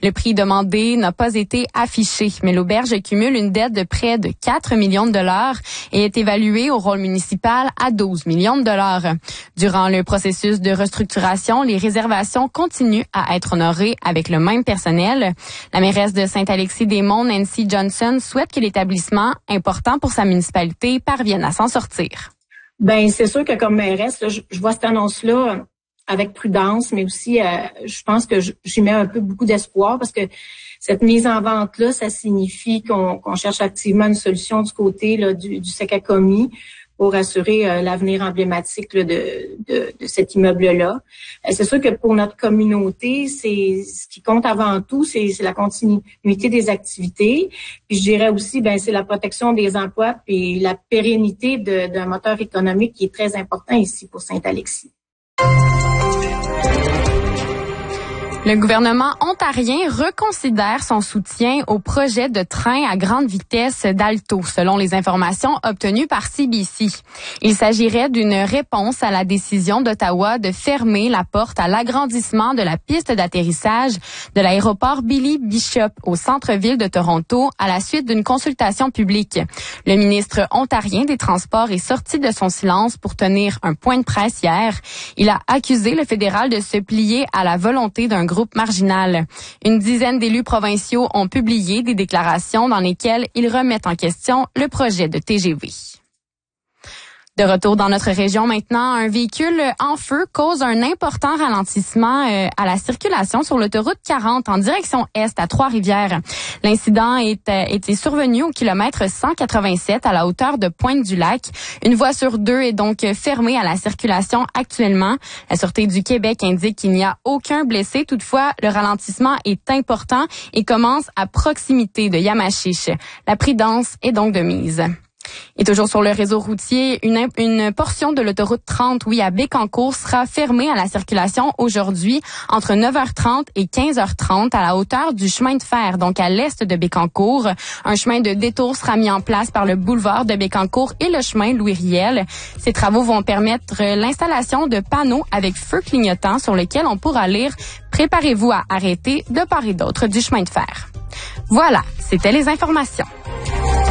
Le prix demandé n'a pas été affiché, mais l'auberge cumule une dette de près de 4 millions de dollars et est évaluée au rôle municipal à 12 millions de dollars. Durant le processus de restructuration, les réservations continuent à être honorées avec le même personnel. La mairesse de Saint-Alexis-des-Monts, Nancy Johnson, souhaite que l'établissement, important pour sa municipalité, parvienne à s'en sortir. Ben c'est sûr que comme mairesse, là, je vois cette annonce-là avec prudence, mais aussi je pense que j'y mets beaucoup d'espoir parce que cette mise en vente-là, ça signifie qu'on cherche activement une solution du côté là, du Sekakomi pour assurer l'avenir emblématique là, de cet immeuble-là. C'est sûr que pour notre communauté, c'est ce qui compte avant tout, c'est la continuité des activités. Puis je dirais aussi, c'est la protection des emplois puis la pérennité d'un moteur économique qui est très important ici pour Saint-Alexis. Le gouvernement ontarien reconsidère son soutien au projet de train à grande vitesse d'Alto, selon les informations obtenues par CBC. Il s'agirait d'une réponse à la décision d'Ottawa de fermer la porte à l'agrandissement de la piste d'atterrissage de l'aéroport Billy Bishop au centre-ville de Toronto à la suite d'une consultation publique. Le ministre ontarien des Transports est sorti de son silence pour tenir un point de presse hier. Il a accusé le fédéral de se plier à la volonté d'un groupe marginal. Une dizaine d'élus provinciaux ont publié des déclarations dans lesquelles ils remettent en question le projet de TGV. De retour dans notre région maintenant, un véhicule en feu cause un important ralentissement à la circulation sur l'autoroute 40 en direction est à Trois-Rivières. L'incident était survenu au kilomètre 187 à la hauteur de Pointe-du-Lac. Une voie sur deux est donc fermée à la circulation actuellement. La Sûreté du Québec indique qu'il n'y a aucun blessé. Toutefois, le ralentissement est important et commence à proximité de Yamachiche. La prudence est donc de mise. Et toujours sur le réseau routier, une portion de l'autoroute 30, à Bécancour, sera fermée à la circulation aujourd'hui entre 9h30 et 15h30 à la hauteur du chemin de fer, donc à l'est de Bécancour. Un chemin de détour sera mis en place par le boulevard de Bécancour et le chemin Louis-Riel. Ces travaux vont permettre l'installation de panneaux avec feu clignotant sur lesquels on pourra lire « Préparez-vous à arrêter de part et d'autre du chemin de fer ». Voilà, c'était les informations.